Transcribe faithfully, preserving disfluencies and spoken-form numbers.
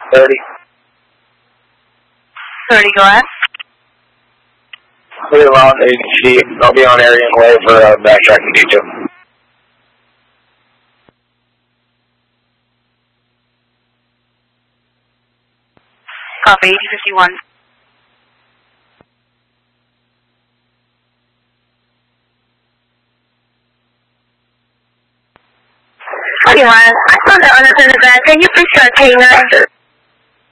thirty. thirty, go ahead. Clear around eighty feet. I'll be on area and way for uh, backtracking detail. Copy, eighty fifty-one. forty-one, I found the unattended bed. Can you please start K nine?